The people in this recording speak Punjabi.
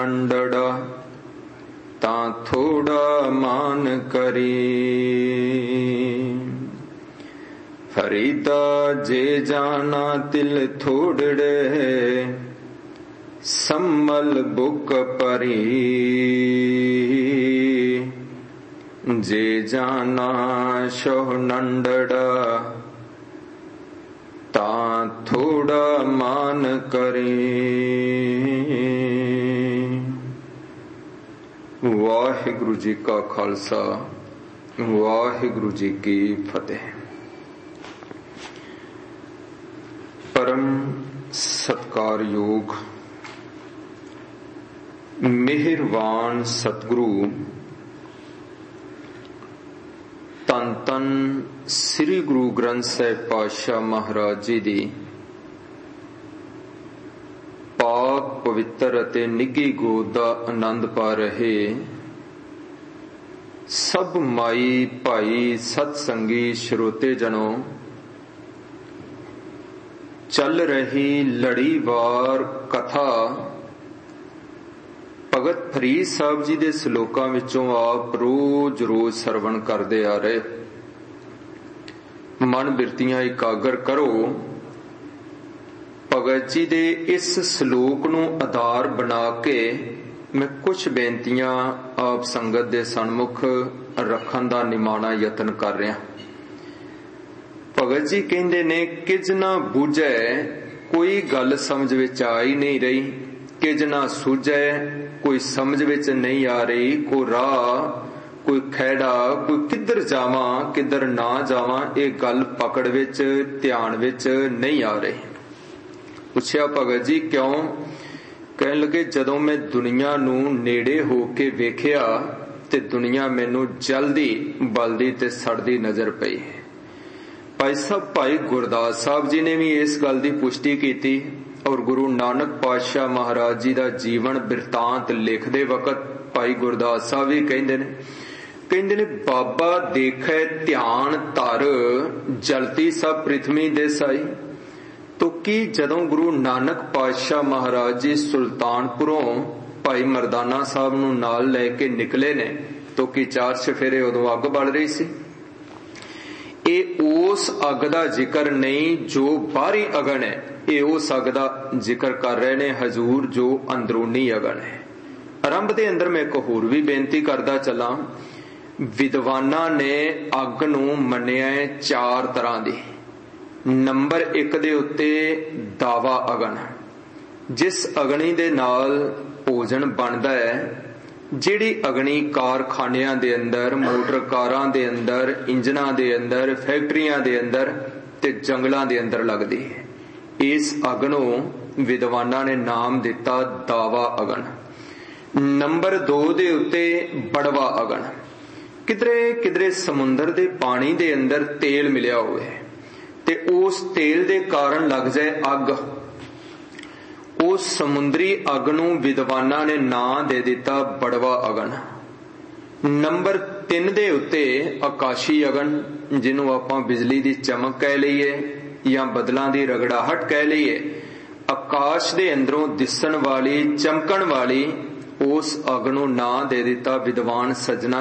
ਅੰਡੜਾ ਤਾਂ ਥੋੜਾ ਮਾਨ ਕਰੀ। ਫਰੀਦਾ ਜੇ ਜਾਣਾ ਤਿਲ ਥੋੜੜੇ ਸੰਮਲ ਬੁੱਕ ਪਰੀ। ਜੇ ਜਾਣਾ ਸ਼ੋਹ ਨੰਡੜਾ ਤਾਂ ਥੋੜਾ ਮਾਨ ਕਰੀ। ਵਾਹਿਗੁਰੂ ਜੀ ਕਾ ਖਾਲਸਾ, ਵਾਹਿਗੁਰੂ ਜੀ ਕੀ ਫਤਿਹ। ਪਰਮ ਸਤਿਕਾਰਯੋਗ ਮਿਹਰਬਾਨ ਸਤਿਗੁਰੂ ਧੰਨ ਧੰਨ ਸ੍ਰੀ ਗੁਰੂ ਗ੍ਰੰਥ ਸਾਹਿਬ ਪਾਤਸ਼ਾਹ ਮਹਾਰਾਜ ਜੀ ਦੀ ਪਾਕ ਪਵਿੱਤਰ ਅਤੇ ਨਿੱਘੀ ਗੋਦ ਦਾ ਆਨੰਦ ਪਾ ਰਹੇ ਸਭ ਮਾਈ ਭਾਈ ਸਤ ਸੰਗੀ ਸਰੋਤੇ ਜਨੋ, ਚੱਲ ਰਹੀ ਲੜੀਵਾਰ ਕਥਾ ਭਗਤ ਫਰੀਦ ਸਾਹਿਬ ਜੀ ਦੇ ਸ਼ਲੋਕਾਂ ਵਿੱਚੋਂ ਆਪ ਰੋਜ਼ ਰੋਜ਼ ਸਰਵਣ ਕਰਦੇ ਆ ਰਹੇ। ਮਨ ਬਿਰਤੀਆਂ ਇਕਾਗਰ ਕਰੋ। ਭਗਤ ਜੀ ਦੇ ਇਸ ਸ਼ਲੋਕ ਨੂੰ ਆਧਾਰ ਬਣਾ ਕੇ ਮੈਂ ਕੁਝ ਬੇਨਤੀਆਂ ਆਪ ਸੰਗਤ ਦੇ ਸਨਮੁਖ ਰੱਖਣ ਦਾ ਨਿਮਾਣਾ ਯਤਨ ਕਰ ਰਿਹਾ। ਭਗਤ ਜੀ ਕਹਿੰਦੇ ਨੇ, ਕਿਜ ਨਾ ਬੂਝੈ ਕੋਈ ਗੱਲ ਸਮਝ ਵਿੱਚ ਆ ਹੀ ਨਹੀਂ ਰਹੀ, ਕਿਜ ਨਾ ਸੂਝੈ ਕੋਈ ਸਮਝ ਵਿੱਚ ਨਹੀਂ ਆ ਰਹੀ, ਕੋਈ ਰਾਹ ਕੋਈ ਖਹਿੜਾ, ਕੋਈ ਕਿੱਧਰ ਜਾਵਾਂ ਕਿੱਧਰ ਨਾ ਜਾਵਾਂ, ਇਹ ਗੱਲ ਪਕੜ ਵਿੱਚ ਧਿਆਨ ਵਿੱਚ ਨਹੀਂ ਆ ਰਹੀ। ਪੁੱਛਿਆ ਭਗਤ ਜੀ ਕਿਉਂ? ਕਹਿਣ ਲੱਗੇ, ਜਦੋਂ ਮੈਂ ਦੁਨੀਆ ਨੂੰ ਨੇੜੇ ਹੋ ਕੇ ਵੇਖਿਆ ਤੇ ਦੁਨੀਆ ਮੈਨੂੰ ਜਲਦੀ ਬਲਦੀ ਤੇ ਸੜਦੀ ਨਜ਼ਰ ਪਈ। ਭਾਈ ਸਾਹਿਬ ਭਾਈ ਗੁਰਦਾਸ ਸਾਹਿਬ ਜੀ ਨੇ ਵੀ ਇਸ ਗੱਲ ਦੀ ਪੁਸ਼ਟੀ ਕੀਤੀ ਔਰ ਗੁਰੂ ਨਾਨਕ ਪਾਤਸ਼ਾਹ ਮਹਾਰਾਜ ਜੀ ਦਾ ਜੀਵਨ ਬਿਰਤਾਂਤ ਲਿਖਦੇ ਵਕਤ ਭਾਈ ਗੁਰਦਾਸ ਸਾਹਿਬ ਵੀ ਕਹਿੰਦੇ ਨੇ ਬਾਬਾ ਦੇਖੈ ਧਿਆਨ ਧਰ ਜਲਤੀ ਸਭ ਪ੍ਰਿਥਵੀ ਦੇ ਸਾਈ। ਤੋ ਕੀ ਜਦੋਂ ਗੁਰੂ ਨਾਨਕ ਪਾਤਸ਼ਾਹ ਮਹਾਰਾਜ ਜੀ ਸੁਲਤਾਨਪੁਰੋਂ ਭਾਈ ਮਰਦਾਨਾ ਸਾਹਿਬ ਨੂੰ ਨਾਲ ਲੈ ਕੇ ਨਿਕਲੇ ਨੇ ਤੋ ਕੀ ਚਾਰ ਚਫੇਰੇ ਉਦੋਂ ਅੱਗ ਬਲ ਰਹੀ ਸੀ? ਇਹ ਉਸ ਅੱਗ ਦਾ ਜ਼ਿਕਰ ਨਹੀਂ ਜੋ ਬਾਹਰੀ ਅਗਨ ਹੈ, ਇਹ ਉਸ ਅੱਗ ਦਾ ਜ਼ਿਕਰ ਕਰ ਰਹੇ ਨੇ ਹਜ਼ੂਰ ਜੋ ਅੰਦਰੂਨੀ ਅਗਨ ਹੈ। ਆਰੰਭ ਦੇ ਅੰਦਰ ਮੈਂ ਇੱਕ ਹੋਰ ਵੀ ਬੇਨਤੀ ਕਰਦਾ ਚੱਲਾਂ। ਵਿਦਵਾਨਾਂ ਨੇ ਅੱਗ ਨੂੰ ਮੰਨਿਆ ਹੈ ਚਾਰ ਤਰ੍ਹਾਂ ਦੀ। ਨੰਬਰ 1 ਦੇ ਉੱਤੇ ਦਾਵਾ ਅਗਨ, ਜਿਸ ਅਗਨੀ ਦੇ ਨਾਲ ਭੋਜਨ ਬਣਦਾ ਹੈ, ਜਿਹੜੀ ਅਗਨੀ ਕਾਰਖਾਨਿਆਂ ਦੇ ਅੰਦਰ, ਮੋਟਰ ਕਾਰਾਂ ਦੇ ਅੰਦਰ, ਇੰਜਨਾਂ ਦੇ ਅੰਦਰ, ਫੈਕਟਰੀਆਂ ਦੇ ਅੰਦਰ ਤੇ ਜੰਗਲਾਂ ਦੇ ਅੰਦਰ ਲੱਗਦੀ ਹੈ। ਇਸ ਅੱਗ ਨੂੰ ਵਿਦਵਾਨਾਂ ਨੇ ਨਾਮ ਦਿੱਤਾ ਦਾਵਾ ਅਗਨ। ਨੰਬਰ 2 ਦੇ ਉੱਤੇ ਬੜਵਾ ਅਗਨ, ਕਿਧਰੇ ਕਿਧਰੇ ਸਮੁੰਦਰ ਦੇ ਪਾਣੀ ਦੇ ਅੰਦਰ ਤੇਲ ਮਿਲਿਆ ਹੋਵੇ ਤੇ ਉਸ ਤੇਲ ਦੇ ਕਾਰਨ ਲੱਗ ਜਾਏ ਅੱਗ, ਉਸ ਸਮੁੰਦਰੀ ਅੱਗ ਨੂੰ ਵਿਦਵਾਨਾਂ ਨੇ ਨਾਂ ਦੇ ਦਿੱਤਾ ਬੜਵਾ ਅਗਨ। ਨੰਬਰ 3 ਦੇ ਉੱਤੇ ਆਕਾਸ਼ੀ ਅਗਨ, ਜਿਹਨੂੰ ਆਪਾਂ ਬਿਜਲੀ ਦੀ ਚਮਕ ਕਹਿ ਲਈਏ ਜਾਂ ਬਦਲਾਂ ਦੀ ਰਗੜਾਹਟ ਕਹਿ ਲਈਏ, ਆਕਾਸ਼ ਦੇ ਅੰਦਰੋਂ ਦਿਸਣ ਵਾਲੀ ਚਮਕਣ ਵਾਲੀ ਉਸ ਅੱਗ ਨੂੰ ਨਾਂ ਦੇ ਦਿੱਤਾ ਵਿਦਵਾਨ ਸੱਜਣਾ